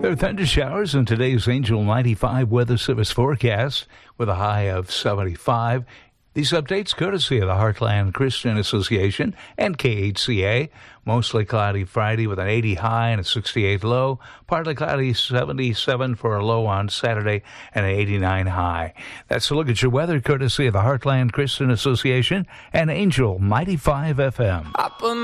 There are thunder showers in today's Angel 95 Weather Service forecast with a high of 75. These updates courtesy of the Heartland Christian Association and KHCA. Mostly cloudy Friday with an 80 high and a 68 low. Partly cloudy 77 for a low on Saturday and an 89 high. That's a look at your weather courtesy of the Heartland Christian Association and Angel 95 FM.